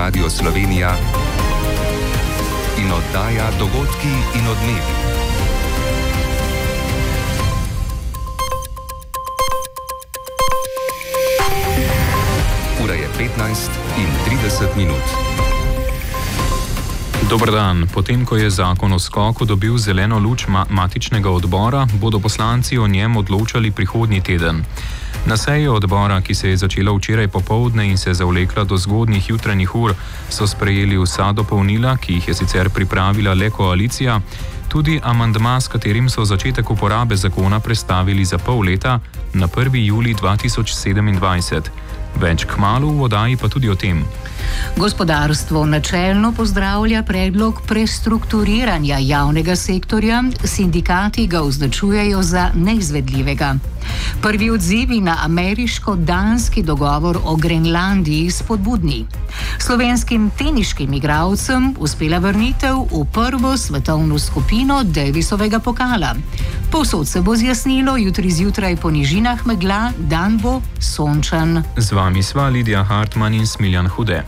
Radio Slovenija in oddaja Dogodki in odmevi. Ura je 15:30. Dober dan. Potem, ko je zakon o skoku dobil zeleno luč matičnega odbora, bodo poslanci o njem odločali prihodnji teden. Na seji odbora, ki se je začela včeraj popoldne in se zavlekla do zgodnjih jutranjih ur, so sprejeli vsa dopolnila, ki jih je sicer pripravila le koalicija, tudi amandma, s katerim so začetek uporabe zakona prestavili za pol leta na 1. julij 2027. Več kmalu v oddaji pa tudi o tem. Gospodarstvo načelno pozdravlja predlog prestrukturiranja javnega sektorja, sindikati ga označujejo za neizvedljivega. Prvi odzivi na ameriško-danski dogovor o Grenlandiji spodbudni. Slovenskim teniškim igralcem uspela vrnitev v prvo svetovno skupino Davisovega pokala. Povsod se bo zjasnilo, jutri zjutraj po nižinah megla, dan bo sončen. Z vami sva Lidija Hartmann in Smiljan Hude.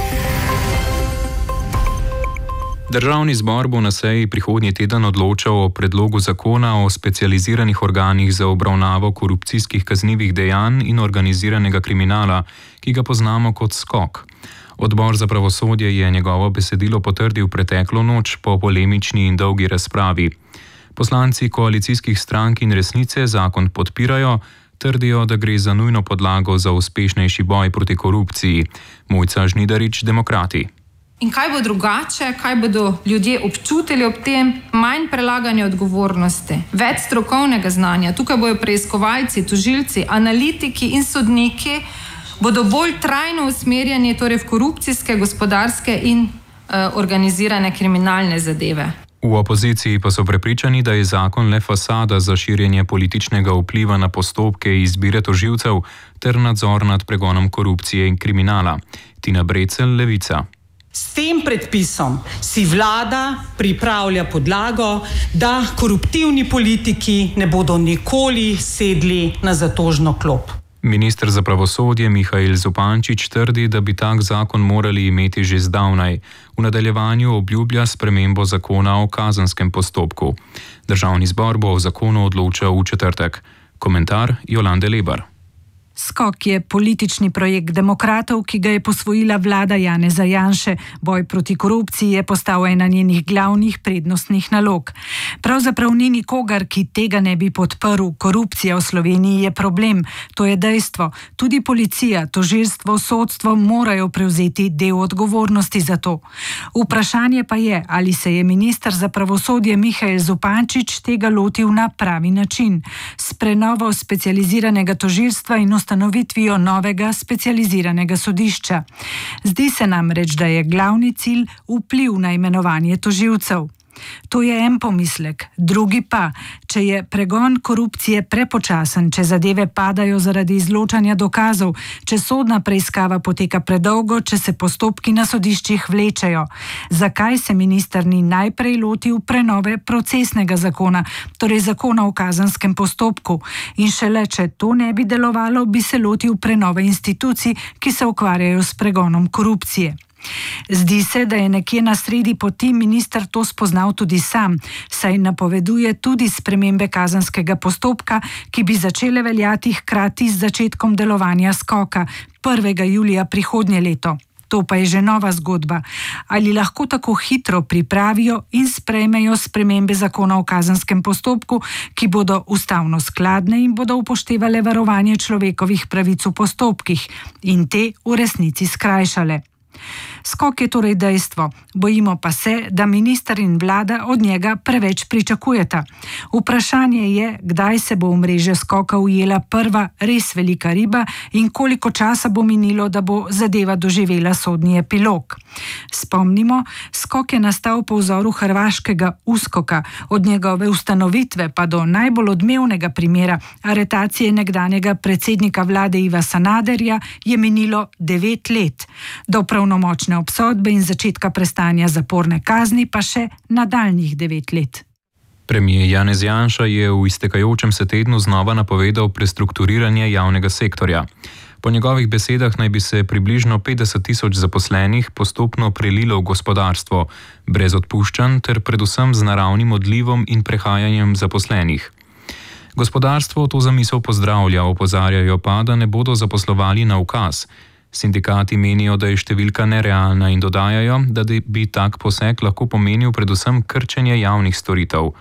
Državni zbor bo na seji prihodnji teden odločal o predlogu zakona o specializiranih organih za obravnavo korupcijskih kaznivih dejanj in organiziranega kriminala, ki ga poznamo kot SKOK. Odbor za pravosodje je njegovo besedilo potrdil preteklo noč po polemični in dolgi razpravi. Poslanci koalicijskih strank in Resnice zakon podpirajo, trdijo, da gre za nujno podlago za uspešnejši boj proti korupciji. Mojca Žnidarič, Demokrati. In kaj bo drugače, kaj bodo ljudje občutili ob tem? Manj prelaganja odgovornosti, več strokovnega znanja. Tukaj bodo preiskovalci, tožilci, analitiki in sodniki bodo bolj trajno usmerjeni torej v korupcijske, gospodarske in organizirane kriminalne zadeve. V opoziciji pa so prepričani, da je zakon le fasada za širjenje političnega vpliva na postopke izbire tožilcev ter nadzor nad pregonom korupcije in kriminala. Tina Brecelj, Levica. S tem predpisom si vlada pripravlja podlago, da koruptivni politiki ne bodo nikoli sedli na zatožno klop. Minister za pravosodje Mihael Zupančič trdi, da bi tak zakon morali imeti že zdavnaj. V nadaljevanju obljublja spremembo zakona o kazenskem postopku. Državni zbor bo o zakonu odločal v četrtek. Komentar Jolande Lebar. SKOK je politični projekt demokratov, ki ga je posvojila vlada Janeza Janše. Boj proti korupciji je postal ena njenih glavnih prednostnih nalog. Pravzaprav ni nikogar, ki tega ne bi podprl. Korupcija v Sloveniji je problem. To je dejstvo. Tudi policija, tožilstvo, sodstvo morajo prevzeti del odgovornosti za to. Vprašanje pa je, ali se je minister za pravosodje Mihael Zupančič tega lotil na pravi način. S prenovo specializiranega tožilstva in ustanovitvijo novega specializiranega sodišča. Zdi se namreč, da je glavni cilj vpliv na imenovanje tožilcev. To je en pomislek. Drugi pa, če je pregon korupcije prepočasen, če zadeve padajo zaradi izločanja dokazov, če sodna preiskava poteka predolgo, če se postopki na sodiščih vlečejo. Zakaj se minister ni najprej lotil prenove procesnega zakona, torej zakona o kazenskem postopku? In šele, če to ne bi delovalo, bi se lotil prenove institucij, ki se ukvarjajo s pregonom korupcije. Zdi se, da je nekje na sredi poti minister to spoznal tudi sam, saj napoveduje tudi spremembe kazenskega postopka, ki bi začele veljati hkrati z začetkom delovanja SKOK-a 1. julija prihodnje leto. To pa je že nova zgodba. Ali lahko tako hitro pripravijo in sprejmejo spremembe zakona o kazenskem postopku, ki bodo ustavno skladne in bodo upoštevale varovanje človekovih pravic v postopkih in te v resnici skrajšale. SKOK je torej dejstvo, bojimo pa se, da minister in vlada od njega preveč pričakujeta. Vprašanje je, kdaj se bo v mreže SKOK-a ujela prva res velika riba in koliko časa bo minilo, da bo zadeva doživela sodni epilog. Spomnimo, SKOK je nastal po vzoru hrvaškega USKOK-a, od njegove ustanovitve pa do najbolj odmevnega primera aretacije nekdanjega predsednika vlade Iva Sanaderja je minilo 9 let. Do pravnomočne obsodbe in začetka prestajanja zaporne kazni pa še nadaljnjih 9 let. Premier Janez Janša je v iztekajočem se tednu znova napovedal prestrukturiranje javnega sektorja. Po njegovih besedah naj bi se približno 50.000 zaposlenih postopno prelilo v gospodarstvo, brez odpuščanj ter predvsem z naravnim odlivom in prehajanjem zaposlenih. Gospodarstvo to zamisel pozdravlja, opozarjajo pa, da ne bodo zaposlovali na ukaz. Sindikati menijo, da je številka nerealna in dodajajo, da bi tak poseg lahko pomenil predvsem krčenje javnih storitev.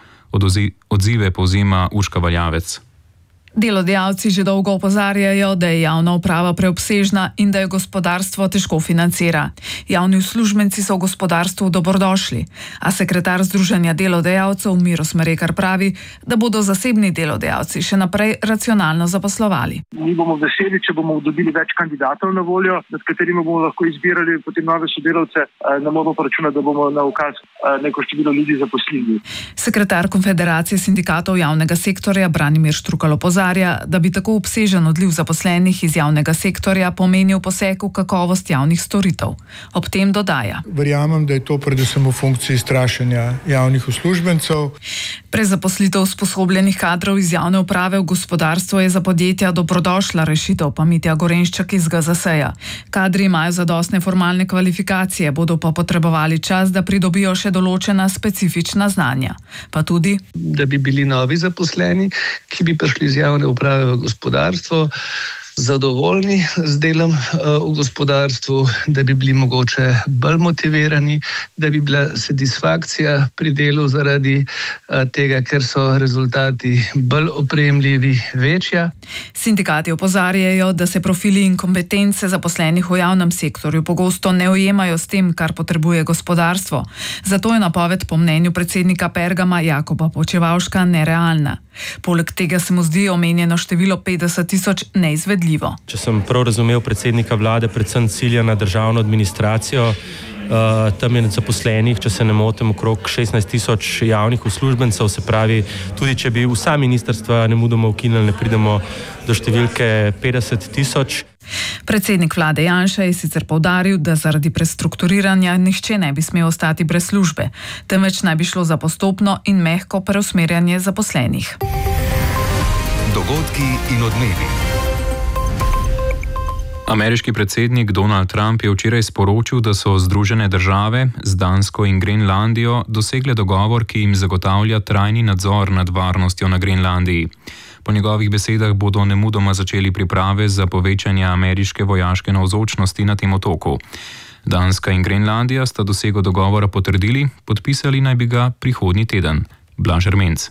Odzive povzema Urška Valjavec. Delodajalci že dolgo opozarjajo, da je javna uprava preobsežna in da jo gospodarstvo težko financira. Javni uslužbenci so v gospodarstvu dobrodošli, a sekretar Združenja delodajalcev Miro Smrekar pravi, da bodo zasebni delodajalci še naprej racionalno zaposlovali. Mi bomo veseli, če bomo dobili več kandidatov na voljo, nad katerimi bomo lahko izbirali potem nove sodelavce, ne moramo pa računati, da bomo na ukaz neko število ljudi zaposlili. Sekretar Konfederacije sindikatov javnega sektorja Branimir Štrukelj opozarja, da bi tako obsežen odliv zaposlenih iz javnega sektorja pomenil poseg v kakovost javnih storitev. Ob tem dodaja. Verjamem, da je to predvsem v funkciji strašenja javnih uslužbencev. Prezaposlitev usposobljenih kadrov iz javne uprave v gospodarstvo je za podjetja dobrodošla rešitev, pa Mitja Gorenščak iz GZS-ja. Kadri imajo zadostne formalne kvalifikacije, bodo pa potrebovali čas, da pridobijo še določena specifična znanja. Pa tudi, da bi bili novi zaposleni, ki bi prišli iz javne uprave v gospodarstvo, zadovoljni z delom v gospodarstvu, da bi bili mogoče bolj motivirani, da bi bila satisfakcija pri delu zaradi tega, ker so rezultati bolj opremljivi, večja. Sindikati opozarjajo, da se profili in kompetence zaposlenih v javnem sektorju pogosto ne ujemajo s tem, kar potrebuje gospodarstvo. Zato je napoved po mnenju predsednika Pergama Jakoba Počevalška nerealna. Poleg tega se mu zdi omenjeno število 50.000 neizvedljivo. Če sem prav razumel predsednika vlade, predvsem cilja na državno administracijo, tam je zaposlenih, če se ne motim, okrog 16.000 javnih uslužbencev, se pravi, tudi če bi vsa ministrstva nemudoma ukinili, ne pridemo do številke 50.000. Predsednik vlade Janša je sicer poudaril, da zaradi prestrukturiranja nihče ne bi smel ostati brez službe, temveč naj bi šlo za postopno in mehko preusmerjanje zaposlenih. Dogodki in odmevi. Ameriški predsednik Donald Trump je včeraj sporočil, da so Združene države z Dansko in Grenlandijo dosegle dogovor, ki jim zagotavlja trajni nadzor nad varnostjo na Grenlandiji. Po njegovih besedah bodo nemudoma začeli priprave za povečanje ameriške vojaške navzočnosti na tem otoku. Danska in Grenlandija sta dosego dogovora potrdili, podpisali naj bi ga prihodnji teden. Blaž Ermenc.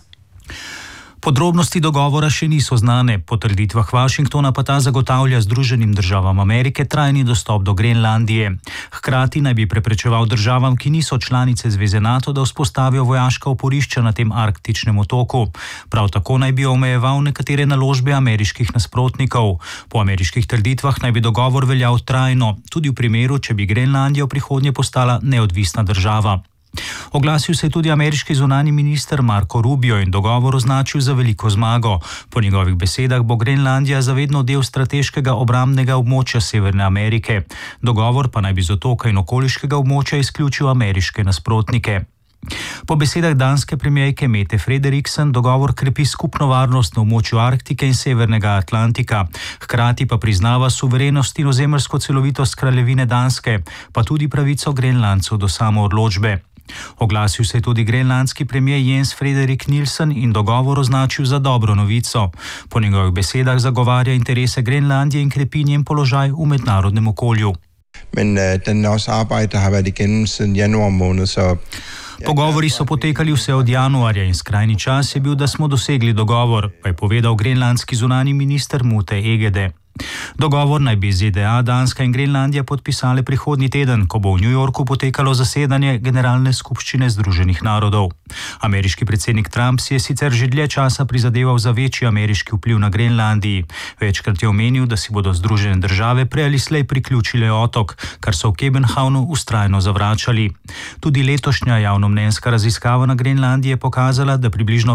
Podrobnosti dogovora še niso znane. Po trditvah Washingtona pa ta zagotavlja Združenim državam Amerike trajni dostop do Grenlandije. Hkrati naj bi preprečeval državam, ki niso članice zveze NATO, da vzpostavijo vojaška oporišča na tem arktičnem otoku. Prav tako naj bi omejeval nekatere naložbe ameriških nasprotnikov. Po ameriških trditvah naj bi dogovor veljal trajno, tudi v primeru, če bi Grenlandija v prihodnje postala neodvisna država. Oglasil se je tudi ameriški zunanji minister Marco Rubio in dogovor označil za veliko zmago. Po njegovih besedah bo Grenlandija zavedno del strateškega obrambnega območja Severne Amerike. Dogovor pa naj bi z otoka in okoliškega območja izključil ameriške nasprotnike. Po besedah danske premierke Mette Frederiksen dogovor krepi skupno varnost na območju Arktike in Severnega Atlantika, hkrati pa priznava suverenost in ozemeljsko celovitost kraljevine Danske, pa tudi pravico Grenlandcev do samoodločbe. Oglasil se je tudi grenlandski premier Jens Frederik Nielsen in dogovor označil za dobro novico. Po njegovih besedah zagovarja interese Grenlandije in krepi njen položaj v mednarodnem okolju. Men den også arbejde har været igennem siden januar måned, så Pogovori so potekali vse od januarja in skrajni čas je bil, da smo dosegli dogovor, pa je povedal grenlandski zunanji minister Mute Egede. Dogovor naj bi ZDA, Danska in Grenlandija podpisali prihodnji teden, ko bo v New Yorku potekalo zasedanje Generalne skupščine Združenih narodov. Ameriški predsednik Trump si je sicer že dlje časa prizadeval za večji ameriški vpliv na Grenlandiji. Večkrat je omenil, da si bodo Združene države prej ali slej priključile otok, kar so v Kebenhavnu vztrajno zavračali. Tudi letošnja javnomnenjska raziskava na Grenlandiji je pokazala, da približno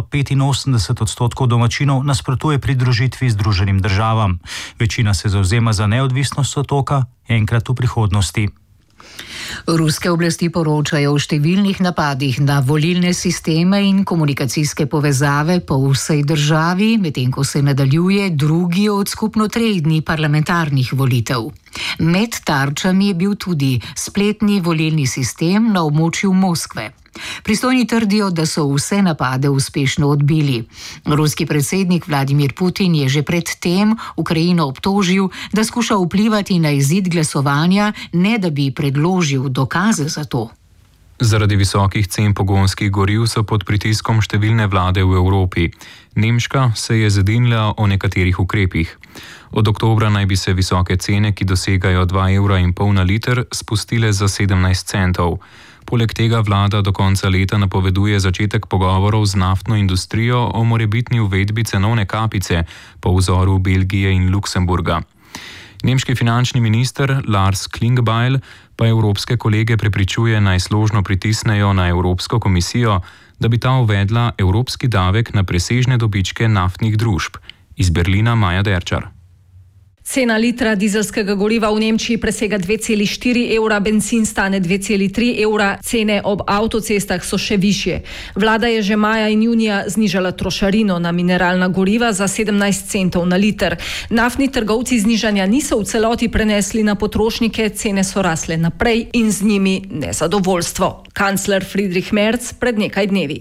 85% domačinov nasprotuje pridružitvi Združenim državam. Večina se zavzema za neodvisnost otoka enkrat v prihodnosti. Ruske oblasti poročajo o številnih napadih na volilne sisteme in komunikacijske povezave po vsej državi, medtem ko se nadaljuje drugi od skupno 3 dni parlamentarnih volitev. Med tarčami je bil tudi spletni volilni sistem na območju Moskve. Pristojni trdijo, da so vse napade uspešno odbili. Ruski predsednik Vladimir Putin je že pred tem Ukrajino obtožil, da skuša vplivati na izid glasovanja, ne da bi predložil dokaze za to. Zaradi visokih cen pogonskih goriv so pod pritiskom številne vlade v Evropi. Nemška se je zedinila o nekaterih ukrepih. Od oktobra naj bi se visoke cene, ki dosegajo 2,5 evra na liter, spustile za 17 centov. Poleg tega vlada do konca leta napoveduje začetek pogovorov z naftno industrijo o morebitni uvedbi cenovne kapice po vzoru Belgije in Luksemburga. Nemški finančni minister Lars Klingbeil pa evropske kolege prepričuje, naj složno pritisnejo na Evropsko komisijo, da bi ta uvedla evropski davek na presežne dobičke naftnih družb. Iz Berlina Maja Derčar. Cena litra dizelskega goriva v Nemčiji presega 2,4 evra, bencin stane 2,3 evra, cene ob avtocestah so še višje. Vlada je že maja in junija znižala trošarino na mineralna goriva za 17 centov na liter. Naftni trgovci znižanja niso v celoti prenesli na potrošnike, cene so rasle naprej in z njimi nezadovoljstvo. Kancler Friedrich Merz pred nekaj dnevi.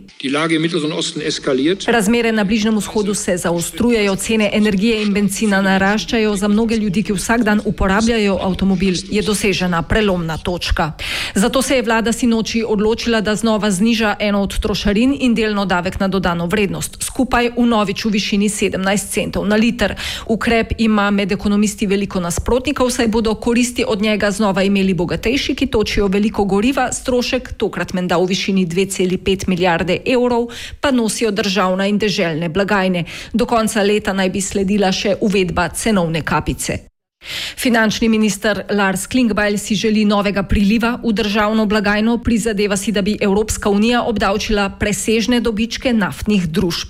Razmere na Bližnjem vzhodu se zaostrujejo, cene energije in bencina naraščajo. Za mnoge ljudi, ki vsak dan uporabljajo avtomobil, je dosežena prelomna točka. Zato se je vlada sinoči odločila, da znova zniža eno od trošarin in delno davek na dodano vrednost. Skupaj vnovič v višini 17 centov na liter. Ukrep ima med ekonomisti veliko nasprotnikov, saj bodo koristi od njega znova imeli bogatejši, ki točijo veliko goriva, strošek tokrat menda v višini 2,5 milijarde evrov, pa nosijo državna in deželne blagajne. Do konca leta naj bi sledila še uvedba cenovne kapice. Finančni minister Lars Klingbeil si želi novega priliva v državno blagajno, prizadeva si, da bi Evropska unija obdavčila presežne dobičke naftnih družb.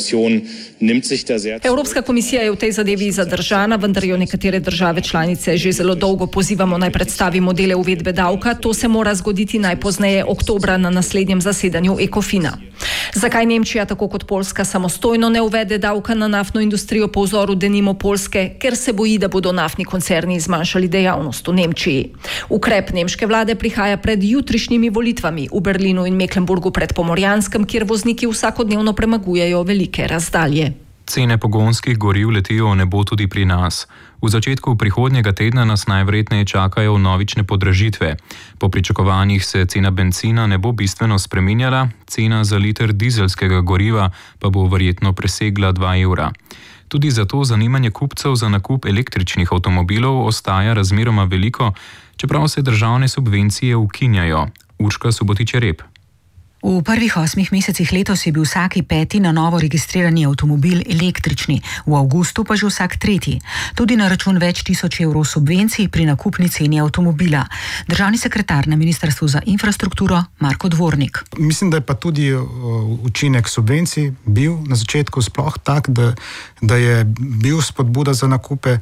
Evropska komisija je v tej zadevi zadržana, vendar jo nekatere države članice že zelo dolgo pozivamo, naj predstavi modele uvedbe davka. To se mora zgoditi najpozneje oktobra na naslednjem zasedanju Ekofina. Zakaj Nemčija, tako kot Poljska, samostojno ne uvede davka na naftno industrijo po vzoru denimo Poljske? Ker se boji, da bodo naftni koncerni zmanjšali dejavnost v Nemčiji. Ukrep nemške vlade prihaja pred jutrišnjimi volitvami v Berlinu in Mecklenburgu pred Pomorjanskem, kjer vozniki vsakodnevno premagujejo velike razdalje. Cene pogonskih goriv letijo v nebo tudi pri nas. V začetku prihodnjega tedna nas najverjetneje čakajo vnovične podražitve. Po pričakovanjih se cena bencina ne bo bistveno spreminjala, cena za liter dizelskega goriva pa bo verjetno presegla 2 evra. Tudi zato zanimanje kupcev za nakup električnih avtomobilov ostaja razmeroma veliko, čeprav se državne subvencije ukinjajo. Urška Subotič-Rep. V prvih 8 mesecih letos je bil vsaki 5. na novo registrirani avtomobil električni, v avgustu pa že vsak 3. Tudi na račun več tisoč evrov subvencij pri nakupni ceni avtomobila. Državni sekretar na Ministrstvu za infrastrukturo Marko Dvornik. Mislim, da je pa tudi učinek subvencij bil na začetku sploh tak, da je bil spodbuda za nakupe.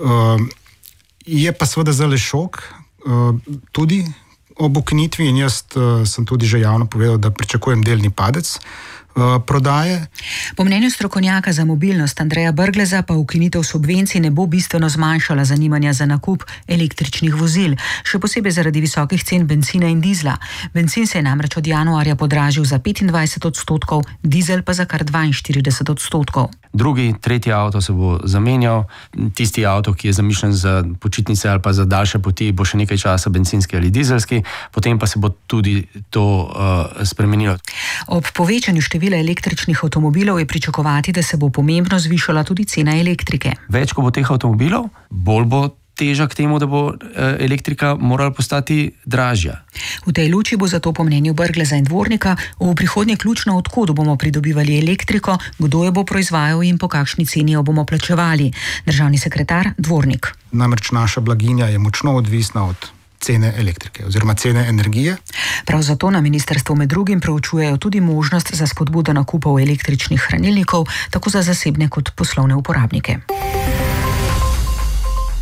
Je pa seveda zelo šok tudi ob ukinitvi in jaz sem tudi že javno povedal, da pričakujem delni padec prodaje. Po mnenju strokovnjaka za mobilnost Andreja Brgleza pa ukinitev subvencij ne bo bistveno zmanjšala zanimanja za nakup električnih vozil, še posebej zaradi visokih cen bencina in dizla. Bencin se je namreč od januarja podražil za 25%, dizel pa za kar 42%. Drugi, tretji avto se bo zamenjal, tisti avto, ki je zamišljen za počitnice ali pa za daljše poti, bo še nekaj časa bencinski ali dizelski, potem pa se bo tudi to spremenilo. Ob povečanju števila električnih avtomobilov je pričakovati, da se bo pomembno zvišala tudi cena elektrike. Več, ko bo teh avtomobilov, bolj bo teža k temu, da bo elektrika morala postati dražja. V tej luči bo zato po mnenju Brgleza in Dvornika v prihodnje ključno, od kod bomo pridobivali elektriko, kdo jo bo proizvajal in po kakšni ceni jo bomo plačevali. Državni sekretar Dvornik. Namreč naša blaginja je močno odvisna od cene elektrike oziroma cene energije. Prav zato na ministrstvu med drugim preučujejo tudi možnost za spodbudo nakupov električnih hranilnikov, tako za zasebne kot poslovne uporabnike.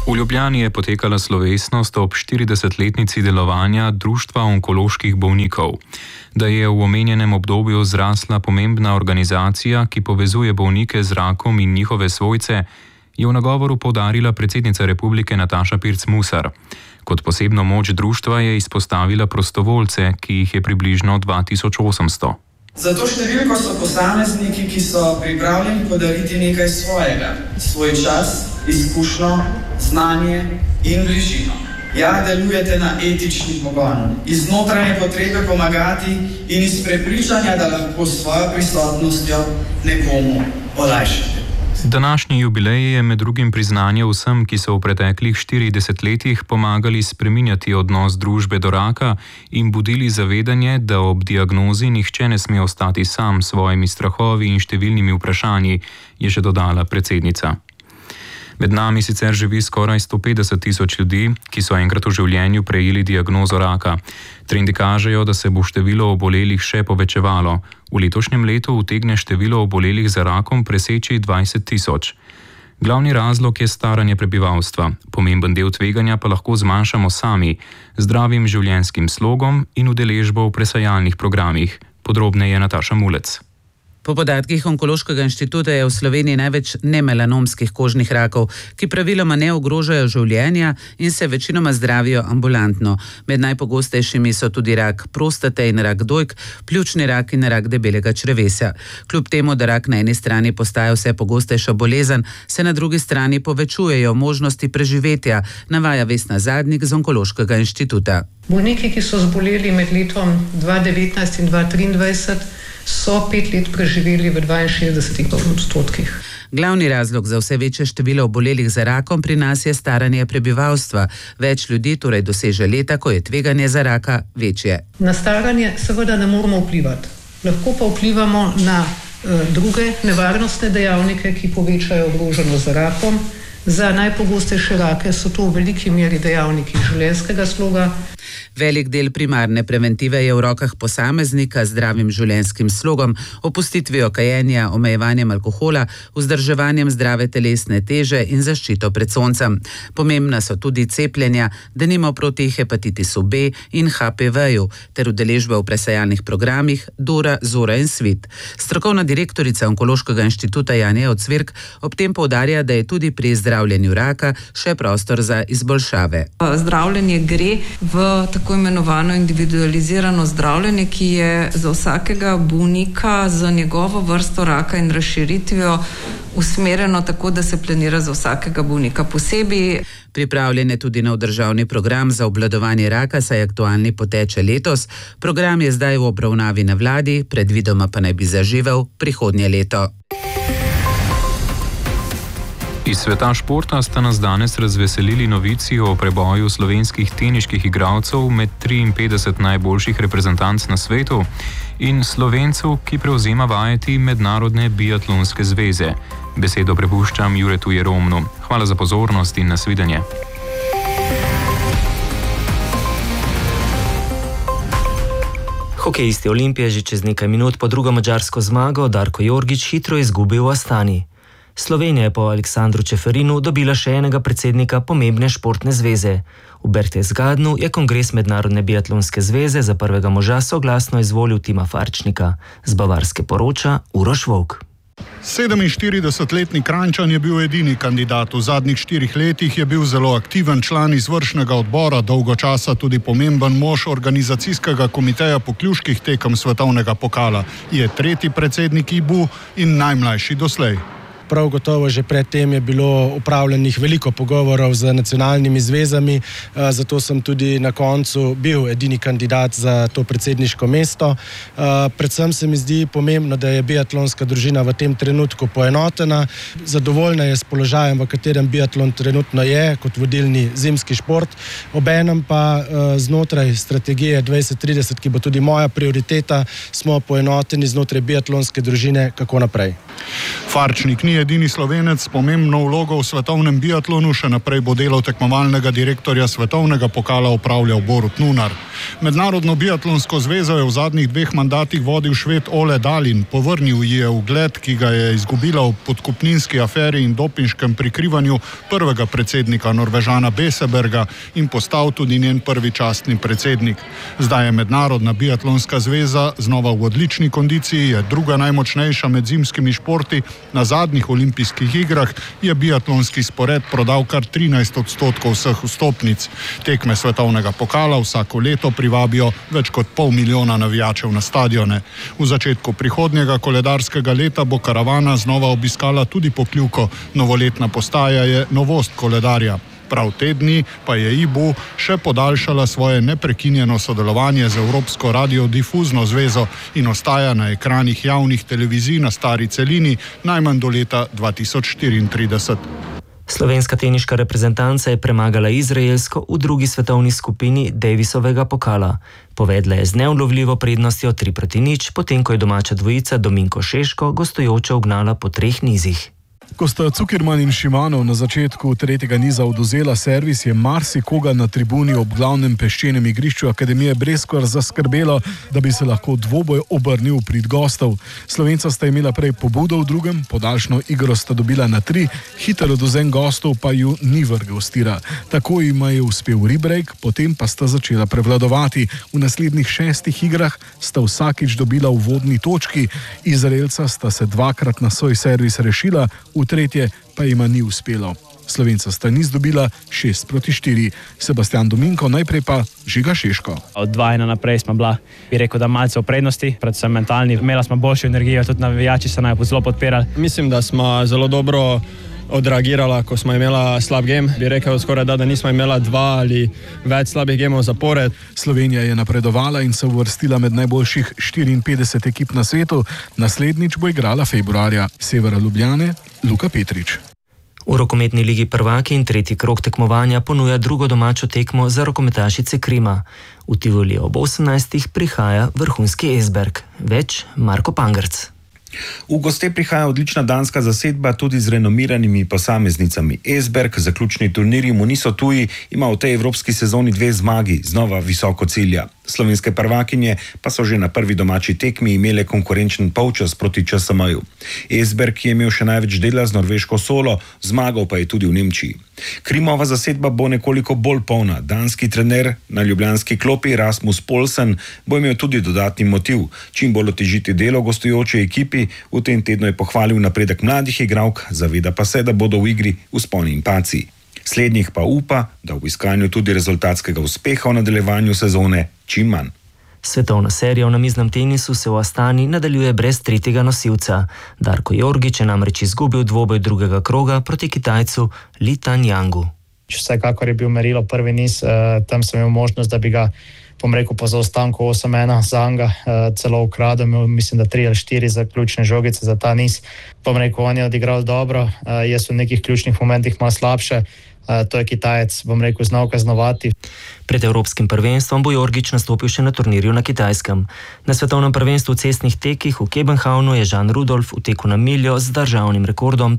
V Ljubljani je potekala slovesnost ob 40-letnici delovanja Društva onkoloških bolnikov. Da je v omenjenem obdobju zrasla pomembna organizacija, ki povezuje bolnike z rakom in njihove svojce, je v nagovoru poudarila predsednica republike Nataša Pirc Musar. Kot posebno moč društva je izpostavila prostovoljce, ki jih je približno 2800. Za to številko so posamezniki, ki so pripravljeni podariti nekaj svojega, svoj čas, izkušnjo, znanje in bližino. Ja, delujete na etični pogon, iz notranje potrebe pomagati in iz prepričanja, da lahko s svojo prisotnostjo nekomu olajšate. Današnji jubilej je med drugim priznanje vsem, ki so v preteklih 40 letih pomagali spreminjati odnos družbe do raka in budili zavedanje, da ob diagnozi nihče ne sme ostati sam s svojimi strahovi in številnimi vprašanji, je še dodala predsednica. Med nami sicer živi skoraj 150 tisoč ljudi, ki so enkrat v življenju prejeli diagnozo raka. Trendi kažejo, da se bo število obolelih še povečevalo. V letošnjem letu utegne število obolelih za rakom preseči 20 tisoč. Glavni razlog je staranje prebivalstva. Pomemben del tveganja pa lahko zmanjšamo sami, zdravim življenjskim slogom in udeležbo v presajalnih programih. Podrobneje Nataša Mulec. Po podatkih Onkološkega inštituta je v Sloveniji največ nemelanomskih kožnih rakov, ki praviloma ne ogrožajo življenja in se večinoma zdravijo ambulantno. Med najpogostejšimi so tudi rak prostate in rak dojk, pljučni rak in rak debelega črevesja. Kljub temu, da rak na eni strani postaja vse pogostejša bolezen, se na drugi strani povečujejo možnosti preživetja, navaja Vesna Zadnik z Onkološkega inštituta. Bolniki, ki so zboleli med letom 2019 in 2023, so 5 let preživeli v 62%. Glavni razlog za vse večje število obolelih za rakom pri nas je staranje prebivalstva. Več ljudi torej doseže leta, ko je tveganje za raka večje. Na staranje seveda ne moramo vplivati. Lahko pa vplivamo na druge nevarnostne dejavnike, ki povečajo ogroženost za rakom. Za najpogostejše rake so to v veliki meri dejavniki življenjskega sloga. Velik del primarne preventive je v rokah posameznika z zdravim življenjskim slogom, opustitvijo kajenja, omejevanjem alkohola, vzdrževanjem zdrave telesne teže in zaščito pred soncem. Pomembna so tudi cepljenja, denimo proti hepatitisu B in HPV-ju, ter udeležba v presajalnih programih Dora, Zora in Svit. Strokovna direktorica Onkološkega inštituta Janja Ocvirk ob tem poudarja, da je tudi pri zdravljenju raka še prostor za izboljšave. Zdravljenje gre v tako imenovano individualizirano zdravljenje, ki je za vsakega bolnika z njegovo vrsto raka in razširitvijo usmerjeno tako, da se planira za vsakega bolnika posebej. Pripravljen je tudi nov državni program za obvladovanje raka, saj aktualni poteče letos. Program je zdaj v obravnavi na vladi, predvidoma pa naj bi zaživel prihodnje leto. Iz sveta športa sta nas danes razveselili novici o preboju slovenskih teniških igralcev med 53 najboljših reprezentanc na svetu in Slovencev, ki prevzema vajeti Mednarodne biatlonske zveze. Besedo prepuščam Juretu Jeromnu. Hvala za pozornost in nasvidenje. Hokejisti Olimpije že čez nekaj minut po drugo madžarsko zmago Darko Jorgić hitro izgubil v Astani. Slovenija je po Aleksandru Čeferinu dobila še enega predsednika pomembne športne zveze. V Berchtesgadenu je kongres Mednarodne biatlonske zveze za prvega moža soglasno izvolil Tima Farčnika. Z Bavarske poroča Uroš Volk. 47-letni Kranjčan je bil edini kandidat. V zadnjih 4 letih je bil zelo aktiven član izvršnega odbora, dolgo časa tudi pomemben mož organizacijskega komiteja pokljuških tekem svetovnega pokala. Je tretji predsednik IBU in najmlajši doslej. Prav gotovo že predtem je bilo upravljenih veliko pogovorov z nacionalnimi zvezami, zato sem tudi na koncu bil edini kandidat za to predsedniško mesto. Predvsem se mi zdi pomembno, da je biatlonska družina v tem trenutku poenotena. Zadovoljna je s položajem, v katerem biatlon trenutno je, kot vodilni zimski šport. Obenem pa znotraj strategije 2030, ki bo tudi moja prioriteta, smo poenoteni znotraj biatlonske družine, kako naprej. Farčnik ni edini Slovenec s pomembno vlogo v svetovnem biatlonu, še naprej bo delo tekmovalnega direktorja svetovnega pokala opravljal Borut Nunar. Mednarodno biatlonsko zvezo je v zadnjih 2 mandatih vodil Šved Ole Dahlin. Povrnil ji je ugled, ki ga je izgubila v podkupninski aferi in dopinškem prikrivanju prvega predsednika Norvežana Beseberga in postal tudi njen prvi častni predsednik. Zdaj je Mednarodna biatlonska zveza znova v odlični kondiciji, je druga najmočnejša med zimskimi športi. Na zadnjih olimpijskih igrah je biatlonski spored prodal kar 13% vseh vstopnic. Tekme svetovnega pokala vsako leto privabijo več kot 500 000 navijačev na stadione. V začetku prihodnjega koledarskega leta bo karavana znova obiskala tudi Pokljuko. Novoletna postaja je novost koledarja. Prav te dni pa je IBU še podaljšala svoje neprekinjeno sodelovanje z Evropsko radiodifuzno zvezo in ostaja na ekranih javnih televizij na stari celini najmanj do leta 2034. Slovenska teniška reprezentanca je premagala izraelsko v drugi svetovni skupini Davisovega pokala. Povedla je z neulovljivo prednostjo 3-0, potem ko je domača dvojica Dominko Šeško gostujočo ugnala po 3 nizih. Ko sta Cukerman in Šimanov na začetku 3. niza odvzela servis, je marsikoga na tribuni ob glavnem peščenem igrišču Akademije Breskvar zaskrbelo, da bi se lahko dvoboj obrnil v prid gostov. Slovenca sta imela prej pobudo v drugem, podaljšno igro sta dobila na 3, hiter odvzem gostov pa ju ni vrgel s tira. Tako jima je uspel rebreak, potem pa sta začela prevladovati. V naslednjih 6 igrah sta vsakič dobila uvodni točki, Izraelca sta se 2-krat na svoj servis rešila, v tretje pa jima ni uspelo. Slovenca sta niz dobila 6-4. Sebastian Dominko, najprej pa Žiga Šeško. Od 2-1 naprej smo bila, bi rekel, da malce v prednosti, predvsem mentalni. Imela smo boljšo energijo, tudi navijači so naj zelo podpirali. Mislim, da smo zelo dobro odreagirala, ko smo imela slab game. Bi rekel skoraj da nismo imela 2 ali več slabih gemov zapored. Slovenija je napredovala in se uvrstila med najboljših 54 ekip na svetu. Naslednjič bo igrala februarja. Severa Ljubljane, Luka Petrič. V rokometni ligi prvaki in 3. krog tekmovanja ponuja drugo domačo tekmo za rokometašice Krima. V Tivoli ob 18. prihaja vrhunski Esberg. Več Marko Pangrc. V goste prihaja odlična danska zasedba tudi z renomiranimi posameznicami. Esberg, zaključni turnirji mu niso tuji, ima v tej evropski sezoni 2 zmagi, znova visoko cilja. Slovenske prvakinje pa so že na prvi domači tekmi imele konkurenčen polčas proti ČSM-ju. Esberg je imel še največ dela z norveško Solo, zmagal pa je tudi v Nemčiji. Krimova zasedba bo nekoliko bolj polna. Danski trener na ljubljanski klopi Rasmus Poulsen bo imel tudi dodatni motiv, čim bolj otežiti delo gostujoči ekipi. V tem tednu je pohvalil napredek mladih igralk, zaveda pa se, da bodo v igri vzponi in padci. Slednjih pa upa, da v iskanju tudi rezultatskega uspeha v nadaljevanju sezone čim manj. Svetovna serija v namiznem tenisu se v Astani nadaljuje brez 3. nosilca. Darko Jorgić je namreč izgubil dvoboj drugega kroga proti Kitajcu Li Tanyangu. Vsekakor je bil merilo prvi niz, tam sem imel možnost, da bi ga po zaostanku 8-1 za Anga celo ukradel, mislim, da 3 ali 4 zaključne žogice za ta niz. On je odigral dobro, jaz v nekih ključnih momentih malo slabše. To je Kitajec, znal kaznovati. Pred Evropskim prvenstvom bo Jorgić nastopil še na turnirju na Kitajskem. Na svetovnem prvenstvu v cestnih tekih v Kebenhavnu je Jean Rudolf v teku na miljo z državnim rekordom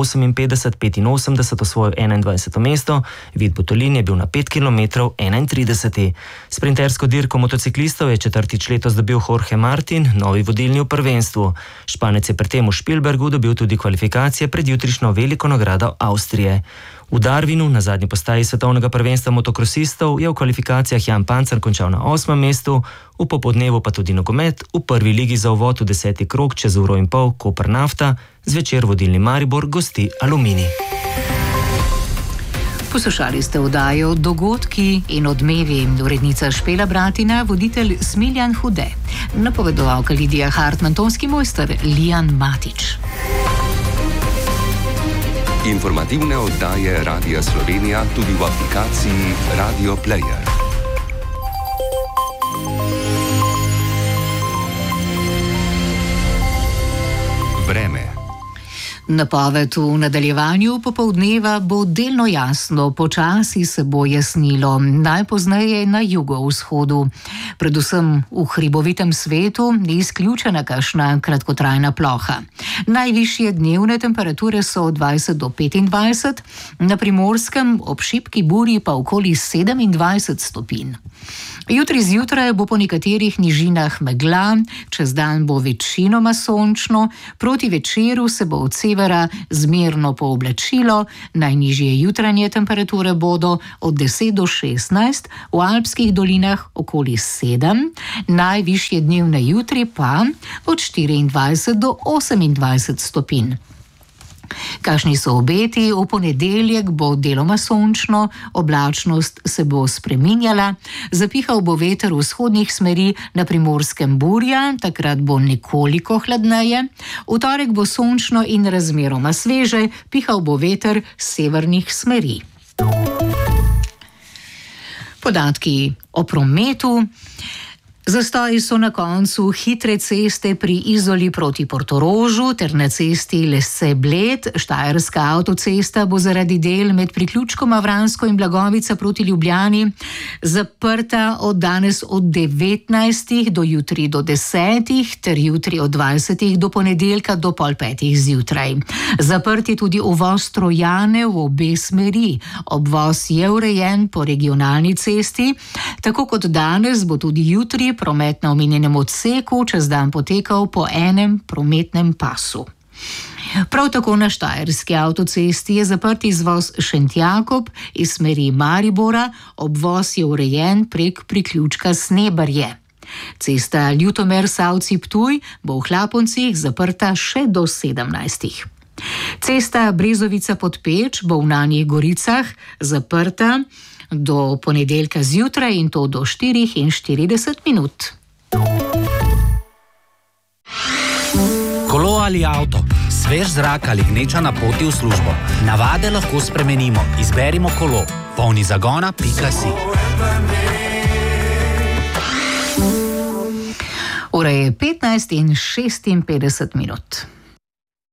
3:58:85 osvojil 21. mesto, Vid Butolin je bil na 5 km 31. Sprintersko dirko motociklistov je 4. letos dobil Jorge Martin, novi vodilni v prvenstvu. Španec je pri tem v Špilbergu dobil tudi kvalifikacije pred jutrišnjo veliko nagrado Avstrije. V Darwinu, na zadnji postaji svetovnega prvenstva motokrosistov, je v kvalifikacijah Jan Pancer končal na 8. mestu, v popodnevu pa tudi nogomet, v prvi ligi za uvod v 10. krog čez uro in pol Koper Nafta, zvečer vodilni Maribor gosti Aluminij. Poslušali ste oddajo Dogodki in odmevi. Urednica Špela Bratina, voditelj Smiljan Hude, napovedovalka Lidija Hartman, tonski mojster Lijan Matič. Informativne oddaje Radia Slovenija tudi v aplikaciji Radio Player. Vreme. Napoved v nadaljevanju popoldneva bo delno jasno, počasi se bo jasnilo, najpozneje na jugovzhodu. Predvsem v hribovitem svetu ni izključena kakšna kratkotrajna ploha. Najvišje dnevne temperature so od 20 do 25, na Primorskem ob šibki burji pa okoli 27 stopinj. Jutri zjutraj bo po nekaterih nižinah megla, čez dan bo večinoma sončno, proti večeru se bo od severa zmerno pooblačilo, najnižje jutranje temperature bodo od 10 do 16, v alpskih dolinah okoli 7, najvišje dnevne jutri pa od 24 do 28 stopinj. Kakšni so obeti? V ponedeljek bo deloma sončno, oblačnost se bo spreminjala, zapihal bo veter vzhodnih smeri, na Primorskem burja, takrat bo nekoliko hladneje, v torek bo sončno in razmeroma sveže, pihal bo veter severnih smeri. Podatki o prometu. Zastoji so na koncu hitre ceste pri Izoli proti Portorožu ter na cesti Lesce-Bled. Štajerska avtocesta bo zaradi del med priključkoma Vransko in Blagovica proti Ljubljani zaprta od danes od 19. do jutri do 10. ter jutri od 20. do ponedeljka do pol 5. zjutraj. Zaprt je tudi uvoz Trojane v obe smeri. Obvoz je urejen po regionalni cesti, tako kot danes bo tudi jutri promet na omenjenem odseku čez dan potekal po enem prometnem pasu. Prav tako na Štajerski avtocesti je zaprt izvoz Šentjakob iz smeri Maribora, obvoz je urejen prek priključka Snebarje. Cesta Ljutomer-Savci-Ptuj bo v Hlaponcih zaprta še do 17. Cesta Brezovica-Podpeč bo v Nanjih Goricah zaprta do ponedeljka zjutraj in to do 44 minut. Kolo ali avto, svež zrak ali gneča na poti v službo. Navade lahko spremenimo. Izberimo kolo. polnizagona.si. Ura je 15:56 minut.